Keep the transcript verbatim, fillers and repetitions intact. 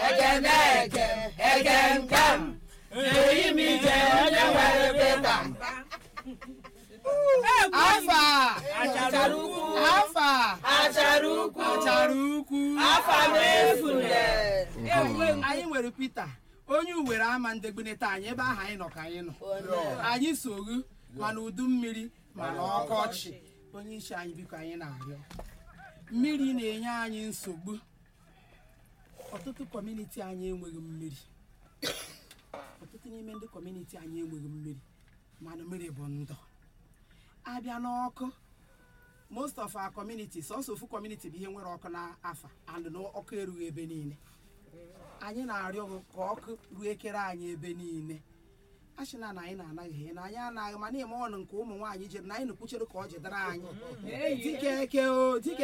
Ekene Ekene Eyi mi je onye nwere peta. Afa Acharuku Afa Acharuku Acharuku Afa mefule. Anyị nwere Peter onye uwere ama ndegbuneta anyị ebe ahụ anyị nọ ka anyị nọ. Anyị soghu mana udu mmiri mana ọkọchị. Onye isi anyị biko anyị na-arịọ. Mmiri na-enye anyị nsogbu. Ọtụtụ kọmuniti anyị enweghị mmiri. Ọtụtụ n'ime ndị kọmuniti anyị enweghị mmiri. Mana mmiri bụ ndụ. Abịa n'ọkụ. Most of our communities, also ofu community bụ ihe nwere ọkụ n'afa and na ọkụ erughị ebe niile. Anyị na-arịọ ka ọkụ ruo ekere anyị ebe niile. Achị na anyị na-anaghị na anyị anaghị ma na-eme ọnụ nke ụmụ nwaanyị jere na anyị na-ekwuchere ka ọ jedara anyị. Dike eke o dike